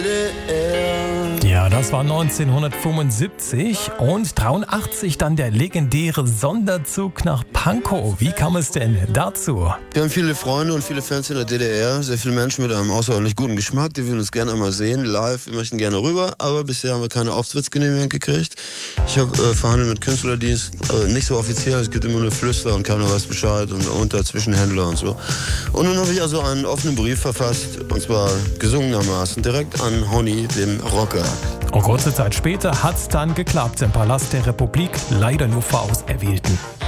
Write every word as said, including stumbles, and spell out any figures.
Ja, das war neunzehnhundertfünfundsiebzig und dreiundachtzig dann der legendäre Sonderzug nach Pankow. Wie kam es denn dazu? Wir haben viele Freunde und viele Fans in der D D R, sehr viele Menschen mit einem außerordentlich guten Geschmack, die würden uns gerne einmal sehen, live, wir möchten gerne rüber, aber bisher haben wir keine Auftrittsgenehmigung gekriegt. Ich habe äh, verhandelt mit Künstlerdienst, äh, nicht so offiziell, es gibt immer nur Flüster und keiner weiß Bescheid und unter Zwischenhändler und so. Und nun habe ich also einen offenen Brief verfasst, und zwar gesungenermaßen direkt an Honey, dem Rocker. Und kurze Zeit später hat's dann geklappt im Palast der Republik, leider nur vor Auserwählten.